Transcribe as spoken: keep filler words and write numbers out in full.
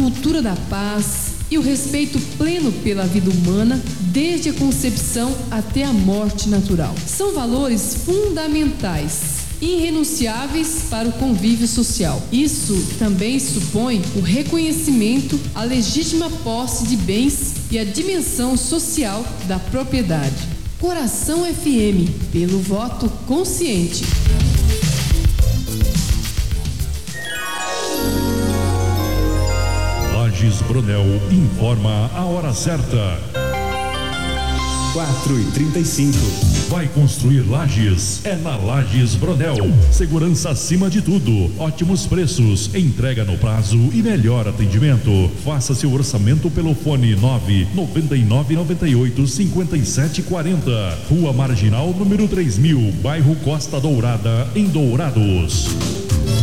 cultura da paz e o respeito pleno pela vida humana, desde a concepção até a morte natural. São valores fundamentais, irrenunciáveis para o convívio social. Isso também supõe o reconhecimento, a legítima posse de bens e a dimensão social da propriedade. Coração F M, pelo voto consciente. Lages Bronel informa a hora certa. quatro e trinta e cinco. Vai construir Lages? É na Lages Bronel. Segurança acima de tudo. Ótimos preços, entrega no prazo e melhor atendimento. Faça seu orçamento pelo fone nove nove nove nove oito cinco sete quatro zero. Rua Marginal, número três mil, bairro Costa Dourada, em Dourados.